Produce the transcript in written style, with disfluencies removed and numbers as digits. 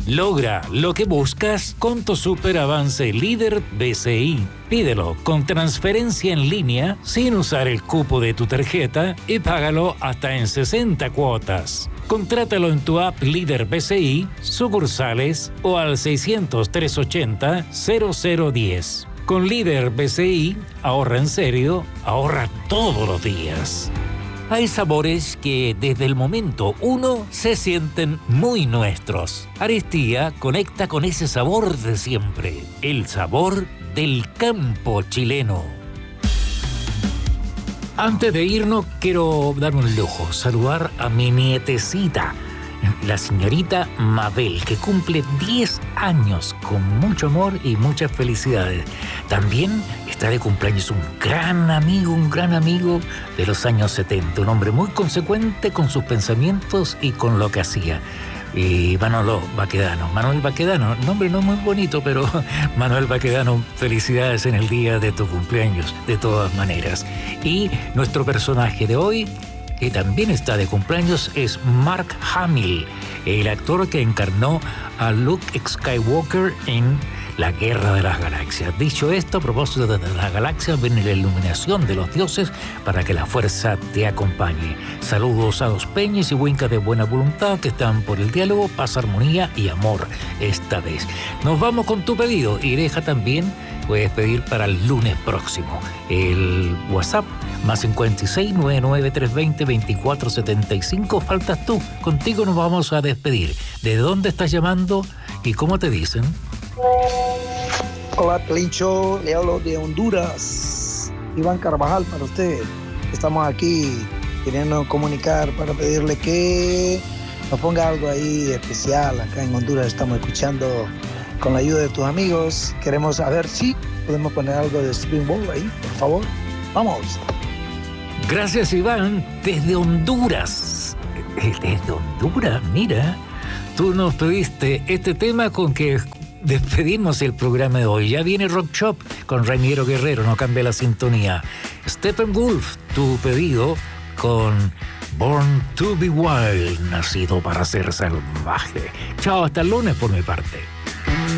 Logra lo que buscas con tu super avance líder BCI. Pídelo con transferencia en línea sin usar el cupo de tu tarjeta y págalo hasta en 60 cuotas. Contrátalo en tu app Líder BCI, sucursales o al 600-380-0010. Con Líder BCI, ahorra en serio, ahorra todos los días. Hay sabores que desde el momento uno se sienten muy nuestros. Aristía conecta con ese sabor de siempre, el sabor del campo chileno. Antes de irnos, quiero darme un lujo, saludar a mi nietecita, la señorita Mabel, que cumple 10 años con mucho amor y muchas felicidades. También está de cumpleaños un gran amigo de los años 70, un hombre muy consecuente con sus pensamientos y con lo que hacía. Y Manuel Baquedano, nombre no muy bonito, pero Manuel Baquedano, felicidades en el día de tu cumpleaños, de todas maneras. Y nuestro personaje de hoy, que también está de cumpleaños, es Mark Hamill, el actor que encarnó a Luke Skywalker en La Guerra de las Galaxias. Dicho esto, a propósito de las galaxias, viene la iluminación de los dioses para que la fuerza te acompañe. Saludos a los peñes y huincas de buena voluntad que están por el diálogo, paz, armonía y amor esta vez. Nos vamos con tu pedido y deja también, puedes pedir para el lunes próximo. El WhatsApp más 56 99 320 2475. Faltas tú. Contigo nos vamos a despedir. ¿De dónde estás llamando y cómo te dicen? Hola, Pelincho, le hablo de Honduras. Iván Carvajal para usted. Estamos aquí queriendo comunicar para pedirle que nos ponga algo ahí especial. Acá en Honduras estamos escuchando con la ayuda de tus amigos. Queremos saber si podemos poner algo de Spring Ball ahí, por favor. ¡Vamos! Gracias, Iván, desde Honduras. Desde Honduras, mira. Tú nos pediste este tema con que despedimos el programa de hoy. Ya viene Rock Shop con Reiniero Guerrero, no cambia la sintonía. Steppenwolf, tu pedido con Born to be Wild, nacido para ser salvaje. Chao, hasta el lunes por mi parte.